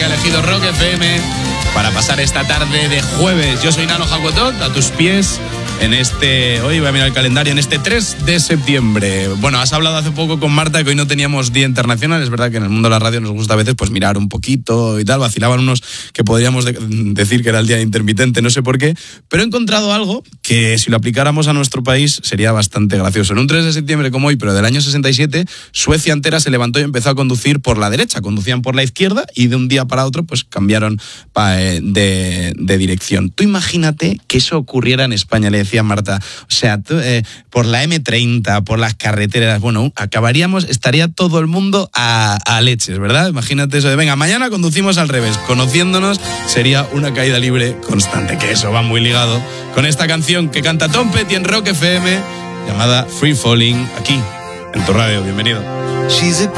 que ha elegido Rock FM para pasar esta tarde de jueves. Yo soy Nano Jacotot, a tus pies en hoy voy a mirar el calendario, en este 3 de septiembre. Bueno, has hablado hace poco con Marta que hoy no teníamos Día Internacional. Es verdad que en el mundo de la radio nos gusta a veces pues mirar un poquito y tal. Vacilaban unos que podríamos decir que era el día intermitente, no sé por qué. Pero he encontrado algo que si lo aplicáramos a nuestro país sería bastante gracioso. En un 3 de septiembre como hoy, pero del año 67, Suecia entera se levantó y empezó a conducir por la derecha. Conducían por la izquierda y de un día para otro pues cambiaron de dirección. Tú imagínate que eso ocurriera en España, le decía Marta. O sea, por la M30, por las carreteras, bueno, estaría todo el mundo a leches, ¿verdad? Imagínate eso de, venga, mañana conducimos al revés. Conociéndonos sería una caída libre constante, que eso va muy ligado con esta canción que canta Tom Petty en Rock FM, llamada Free Falling, aquí, en tu radio. Bienvenido.